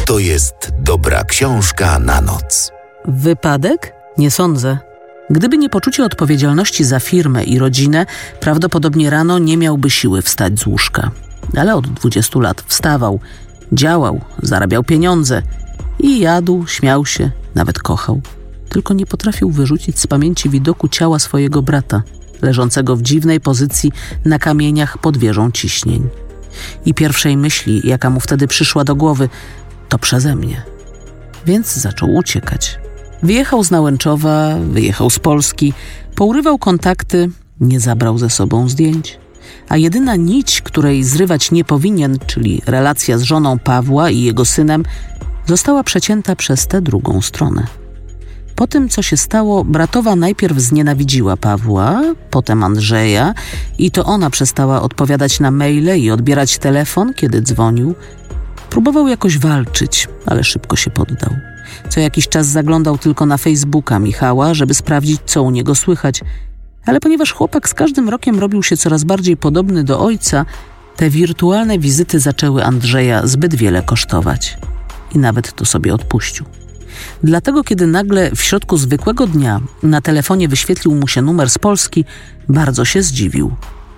to jest dobra książka na noc. Wypadek? Nie sądzę. Gdyby nie poczucie odpowiedzialności za firmę i rodzinę, prawdopodobnie rano nie miałby siły wstać z łóżka. Ale od 20 lat wstawał, działał, zarabiał pieniądze i jadł, śmiał się, nawet kochał. Tylko nie potrafił wyrzucić z pamięci widoku ciała swojego brata, leżącego w dziwnej pozycji na kamieniach pod wieżą ciśnień. I pierwszej myśli, jaka mu wtedy przyszła do głowy, to przeze mnie. Więc zaczął uciekać. Wyjechał z Nałęczowa, wyjechał z Polski, pourywał kontakty, nie zabrał ze sobą zdjęć. A jedyna nić, której zrywać nie powinien, czyli relacja z żoną Pawła i jego synem, została przecięta przez tę drugą stronę. Po tym, co się stało, bratowa najpierw znienawidziła Pawła, potem Andrzeja i to ona przestała odpowiadać na maile i odbierać telefon, kiedy dzwonił. Próbował jakoś walczyć, ale szybko się poddał. Co jakiś czas zaglądał tylko na Facebooka Michała, żeby sprawdzić, co u niego słychać. Ale ponieważ chłopak z każdym rokiem robił się coraz bardziej podobny do ojca, te wirtualne wizyty zaczęły Andrzeja zbyt wiele kosztować. I nawet to sobie odpuścił. Dlatego, kiedy nagle w środku zwykłego dnia na telefonie wyświetlił mu się numer z Polski, bardzo się zdziwił.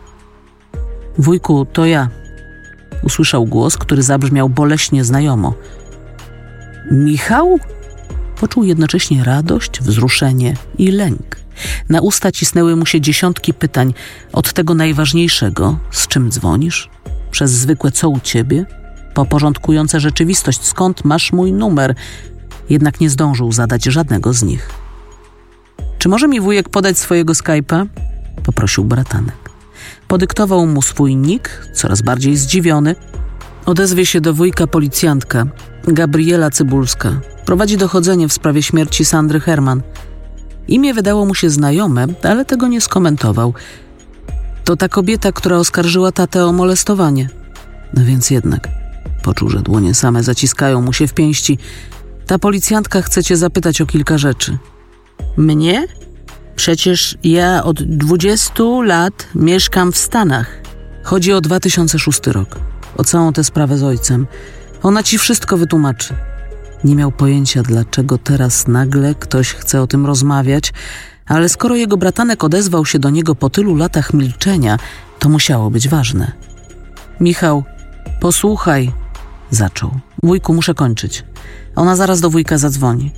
Wujku, to ja. Usłyszał głos, który zabrzmiał boleśnie znajomo. Michał? Poczuł jednocześnie radość, wzruszenie i lęk. Na usta cisnęły mu się dziesiątki pytań, od tego najważniejszego, z czym dzwonisz? Przez zwykłe co u ciebie? Po porządkujące rzeczywistość, skąd masz mój numer? Jednak nie zdążył zadać żadnego z nich. Czy może mi wujek podać swojego Skype'a? Poprosił bratanek. Podyktował mu swój nick, coraz bardziej zdziwiony. Odezwie się do wujka policjantka, Gabriela Cybulska. Prowadzi dochodzenie w sprawie śmierci Sandry Herman. Imię wydało mu się znajome, ale tego nie skomentował. To ta kobieta, która oskarżyła tatę o molestowanie. No więc jednak. Poczuł, że dłonie same zaciskają mu się w pięści. Ta policjantka chce cię zapytać o kilka rzeczy. Mnie? Przecież ja od 20 lat mieszkam w Stanach. Chodzi o 2006 rok. O całą tę sprawę z ojcem. Ona ci wszystko wytłumaczy. Nie miał pojęcia, dlaczego teraz nagle ktoś chce o tym rozmawiać, ale skoro jego bratanek odezwał się do niego po tylu latach milczenia, to musiało być ważne. Michał, posłuchaj, zaczął. Wujku, muszę kończyć. Ona zaraz do wujka zadzwoni.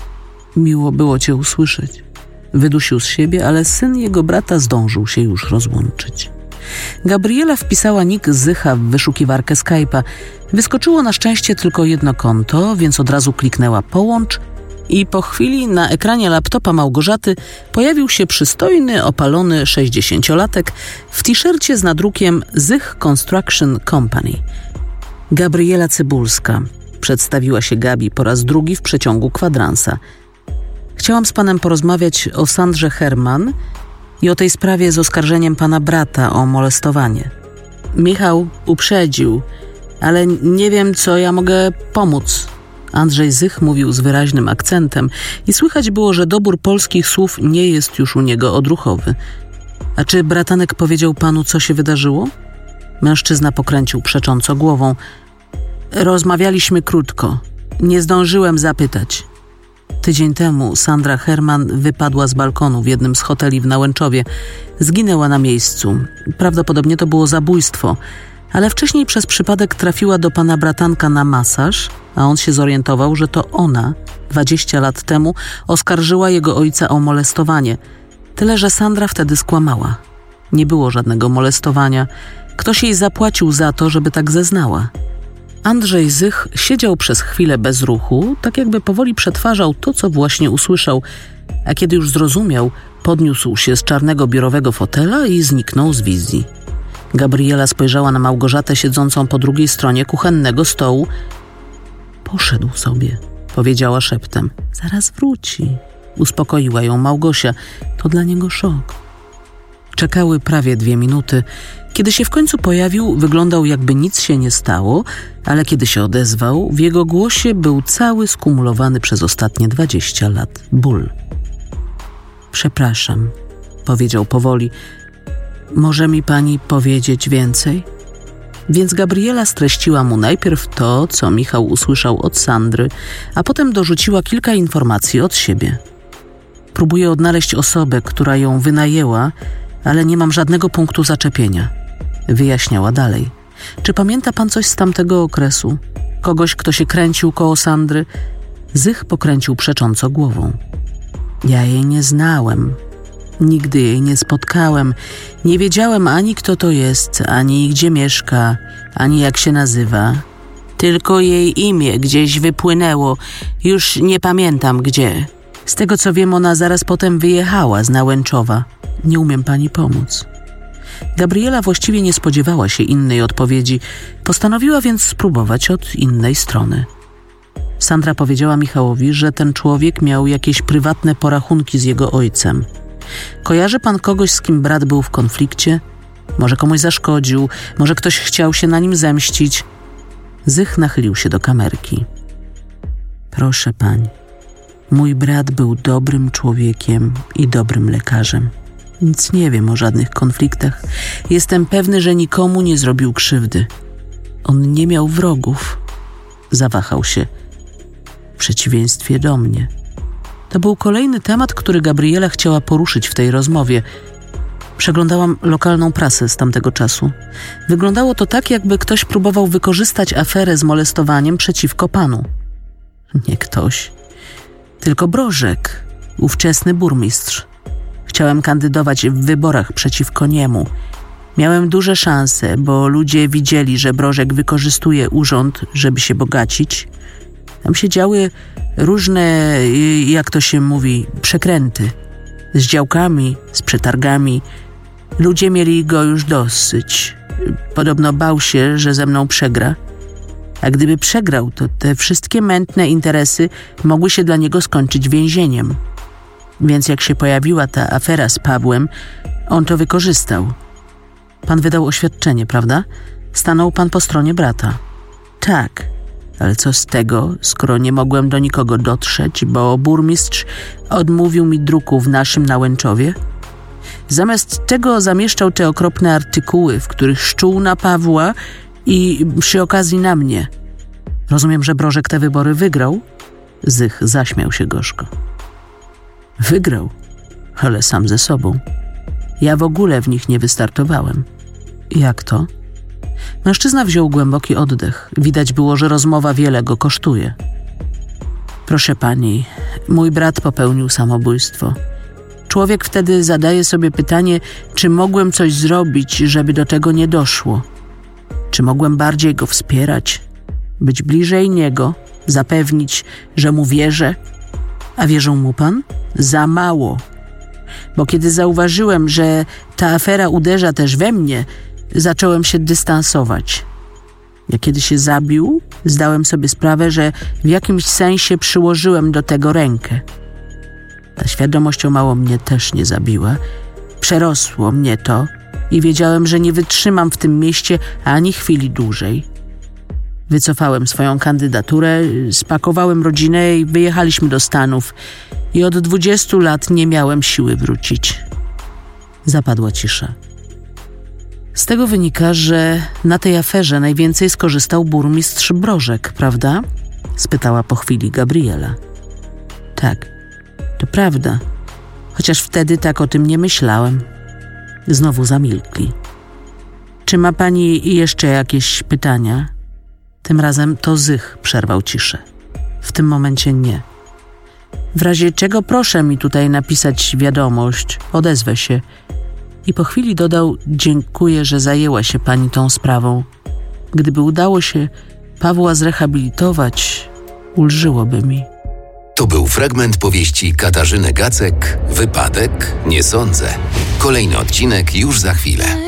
Miło było cię usłyszeć. Wydusił z siebie, ale syn jego brata zdążył się już rozłączyć. Gabriela wpisała nick Zycha w wyszukiwarkę Skype'a. Wyskoczyło na szczęście tylko jedno konto, więc od razu kliknęła połącz i po chwili na ekranie laptopa Małgorzaty pojawił się przystojny, opalony 60-latek w t-shircie z nadrukiem Zych Construction Company. Gabriela Cybulska. Przedstawiła się Gabi po raz drugi w przeciągu kwadransa. Chciałam z panem porozmawiać o Sandrze Herman i o tej sprawie z oskarżeniem pana brata o molestowanie. Michał uprzedził, ale nie wiem, co ja mogę pomóc. Andrzej Zych mówił z wyraźnym akcentem i słychać było, że dobór polskich słów nie jest już u niego odruchowy. A czy bratanek powiedział panu, co się wydarzyło? Mężczyzna pokręcił przecząco głową. Rozmawialiśmy krótko. Nie zdążyłem zapytać. Tydzień temu Sandra Herman wypadła z balkonu w jednym z hoteli w Nałęczowie. Zginęła na miejscu. Prawdopodobnie to było zabójstwo, ale wcześniej przez przypadek trafiła do pana bratanka na masaż, a on się zorientował, że to ona 20 lat temu oskarżyła jego ojca o molestowanie. Tyle, że Sandra wtedy skłamała. Nie było żadnego molestowania. Ktoś jej zapłacił za to, żeby tak zeznała. Andrzej Zych siedział przez chwilę bez ruchu, tak jakby powoli przetwarzał to, co właśnie usłyszał, a kiedy już zrozumiał, podniósł się z czarnego biurowego fotela i zniknął z wizji. Gabriela spojrzała na Małgorzatę siedzącą po drugiej stronie kuchennego stołu. Poszedł sobie, powiedziała szeptem. Zaraz wróci. Uspokoiła ją Małgosia. To dla niego szok. Czekały prawie 2 minuty. Kiedy się w końcu pojawił, wyglądał jakby nic się nie stało, ale kiedy się odezwał, w jego głosie był cały skumulowany przez ostatnie 20 lat ból. Przepraszam, powiedział powoli. Może mi pani powiedzieć więcej? Więc Gabriela streściła mu najpierw to, co Michał usłyszał od Sandry, a potem dorzuciła kilka informacji od siebie. Próbuję odnaleźć osobę, która ją wynajęła, ale nie mam żadnego punktu zaczepienia. Wyjaśniała dalej. Czy pamięta pan coś z tamtego okresu? Kogoś, kto się kręcił koło Sandry? Zych pokręcił przecząco głową. Ja jej nie znałem. Nigdy jej nie spotkałem. Nie wiedziałem ani kto to jest, ani gdzie mieszka, ani jak się nazywa. Tylko jej imię gdzieś wypłynęło. Już nie pamiętam gdzie. Z tego co wiem, ona zaraz potem wyjechała z Nałęczowa. Nie umiem pani pomóc. Gabriela właściwie nie spodziewała się innej odpowiedzi. Postanowiła więc spróbować od innej strony. Sandra powiedziała Michałowi, że ten człowiek miał jakieś prywatne porachunki z jego ojcem. Kojarzy pan kogoś, z kim brat był w konflikcie? Może komuś zaszkodził, może ktoś chciał się na nim zemścić. Zych nachylił się do kamerki. Proszę pań, mój brat był dobrym człowiekiem i dobrym lekarzem. Nic nie wiem o żadnych konfliktach. Jestem pewny, że nikomu nie zrobił krzywdy. On nie miał wrogów. Zawahał się. W przeciwieństwie do mnie. To był kolejny temat, który Gabriela chciała poruszyć w tej rozmowie. Przeglądałam lokalną prasę z tamtego czasu. Wyglądało to tak, jakby ktoś próbował wykorzystać aferę z molestowaniem przeciwko panu. Nie ktoś, tylko Brożek, ówczesny burmistrz. Chciałem kandydować w wyborach przeciwko niemu. Miałem duże szanse, bo ludzie widzieli, że Brożek wykorzystuje urząd, żeby się bogacić. Tam się działy różne, jak to się mówi, przekręty. Z działkami, z przetargami. Ludzie mieli go już dosyć. Podobno bał się, że ze mną przegra. A gdyby przegrał, to te wszystkie mętne interesy mogły się dla niego skończyć więzieniem. Więc jak się pojawiła ta afera z Pawłem, on to wykorzystał. Pan wydał oświadczenie, prawda? Stanął pan po stronie brata. Tak, ale co z tego, skoro nie mogłem do nikogo dotrzeć, bo burmistrz odmówił mi druku w naszym Nałęczowie? Zamiast tego zamieszczał te okropne artykuły, w których szczuł na Pawła i przy okazji na mnie. Rozumiem, że Brożek te wybory wygrał? Zych zaśmiał się gorzko. Wygrał, ale sam ze sobą. Ja w ogóle w nich nie wystartowałem. Jak to? Mężczyzna wziął głęboki oddech. Widać było, że rozmowa wiele go kosztuje. Proszę pani, mój brat popełnił samobójstwo. Człowiek wtedy zadaje sobie pytanie, czy mogłem coś zrobić, żeby do tego nie doszło. Czy mogłem bardziej go wspierać, być bliżej niego, zapewnić, że mu wierzę? A wierzył mu pan? Za mało. Bo kiedy zauważyłem, że ta afera uderza też we mnie, zacząłem się dystansować. Jak kiedy się zabił, zdałem sobie sprawę, że w jakimś sensie przyłożyłem do tego rękę. Ta świadomość o mało mnie też nie zabiła. Przerosło mnie to i wiedziałem, że nie wytrzymam w tym mieście ani chwili dłużej. Wycofałem swoją kandydaturę, spakowałem rodzinę i wyjechaliśmy do Stanów. I od 20 lat nie miałem siły wrócić. Zapadła cisza. Z tego wynika, że na tej aferze najwięcej skorzystał burmistrz Brożek, prawda? Spytała po chwili Gabriela. Tak, to prawda. Chociaż wtedy tak o tym nie myślałem. Znowu zamilkli. Czy ma pani jeszcze jakieś pytania? Tym razem to Zych przerwał ciszę. W tym momencie nie. W razie czego proszę mi tutaj napisać wiadomość, odezwę się. I po chwili dodał, dziękuję, że zajęła się pani tą sprawą. Gdyby udało się Pawła zrehabilitować, ulżyłoby mi. To był fragment powieści Katarzyny Gacek, Wypadek? Nie sądzę. Kolejny odcinek już za chwilę.